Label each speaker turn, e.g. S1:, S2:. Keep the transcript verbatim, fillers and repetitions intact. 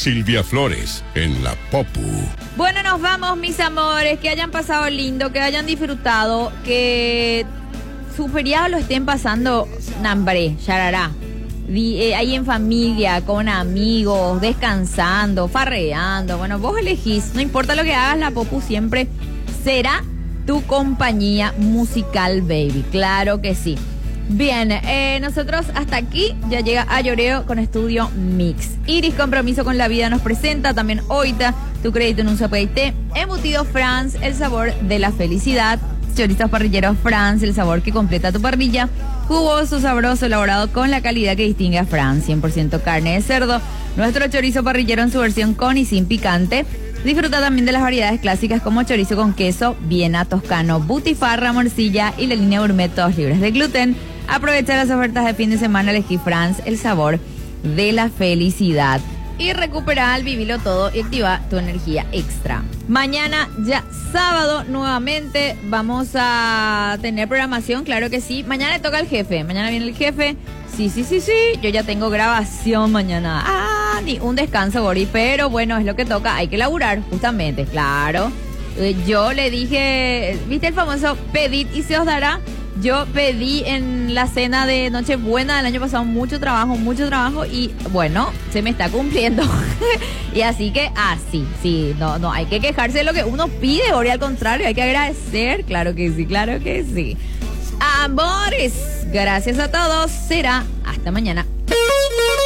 S1: Silvia Flores, en la Popu.
S2: Bueno, nos vamos, mis amores. Que hayan pasado lindo, que hayan disfrutado, que su feriado lo estén pasando nambre, yarará. Di, eh, ahí en familia, con amigos, descansando, farreando. Bueno, vos elegís. No importa lo que hagas, la Popu siempre será tu compañía musical, baby. Claro que sí. Bien, eh, nosotros hasta aquí ya llega a Lloreo con Estudio Mix. Iris Compromiso con la Vida nos presenta también Oita, tu crédito en un zapaité. Embutido France, el sabor de la felicidad. Chorizos parrilleros France, el sabor que completa tu parrilla. Jugoso, sabroso, elaborado con la calidad que distingue a France. cien por ciento carne de cerdo. Nuestro chorizo parrillero en su versión con y sin picante. Disfruta también de las variedades clásicas como chorizo con queso, Viena, toscano, butifarra, morcilla y la línea gourmet todos libres de gluten. Aprovecha las ofertas de fin de semana, elegí France, el sabor de la felicidad. Y recupera al vivilo todo y activa tu energía extra. Mañana, ya sábado, nuevamente vamos a tener programación, claro que sí. Mañana le toca al jefe, mañana viene el jefe. Sí, sí, sí, sí, yo ya tengo grabación mañana. Ah, ni un descanso, Gori, pero bueno, es lo que toca, hay que laburar, justamente, claro. Eh, yo le dije, ¿viste el famoso pedid y se os dará? Yo pedí en la cena de Nochebuena del año pasado mucho trabajo, mucho trabajo y bueno, se me está cumpliendo. Y así que así, ah, sí, no, no, hay que quejarse de lo que uno pide, Ori, al contrario, hay que agradecer, claro que sí, claro que sí. Amores, gracias a todos, será hasta mañana.